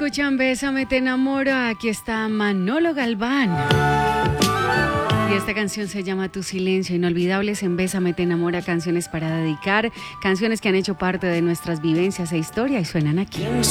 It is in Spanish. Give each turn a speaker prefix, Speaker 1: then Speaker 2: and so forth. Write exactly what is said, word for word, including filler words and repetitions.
Speaker 1: escuchan Bésame te enamoro, aquí está Manolo Galván. Y esta canción se llama Tu silencio, inolvidables en Bésame te enamora, canciones para dedicar, canciones que han hecho parte de nuestras vivencias e historia y suenan aquí.